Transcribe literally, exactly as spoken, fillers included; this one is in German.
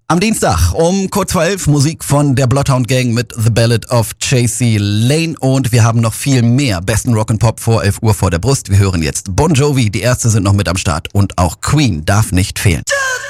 Am Dienstag um kurz vor elf Musik von der Bloodhound Gang mit The Ballad of Chasey Lane und wir haben noch viel mehr besten Rock'n'Pop vor elf Uhr vor der Brust. Wir hören jetzt Bon Jovi, die Ärzte sind noch mit am Start und auch Queen darf nicht fehlen.